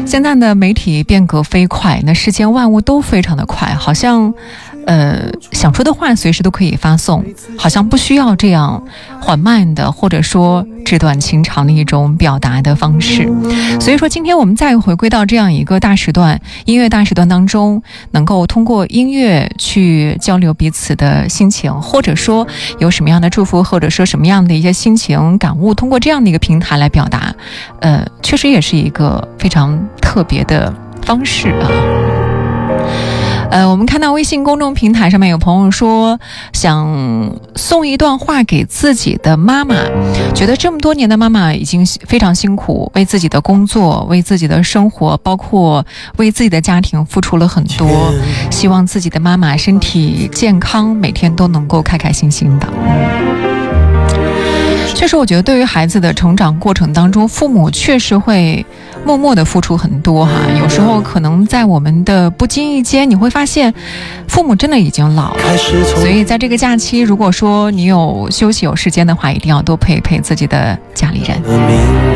现在的媒体变革飞快，那世间万物都非常的快，好像想说的话随时都可以发送，好像不需要这样缓慢的或者说纸短情长的一种表达的方式。所以说今天我们再回归到这样一个大时段，音乐大时段当中，能够通过音乐去交流彼此的心情，或者说有什么样的祝福，或者说什么样的一些心情感悟，通过这样的一个平台来表达，确实也是一个非常特别的方式啊。我们看到微信公众平台上面有朋友说想送一段话给自己的妈妈，觉得这么多年的妈妈已经非常辛苦，为自己的工作，为自己的生活，包括为自己的家庭付出了很多，希望自己的妈妈身体健康，每天都能够开开心心的。确实我觉得对于孩子的成长过程当中，父母确实会默默的付出很多哈。有时候可能在我们的不经意间，你会发现父母真的已经老了。所以在这个假期，如果说你有休息有时间的话，一定要多陪陪自己的家里人。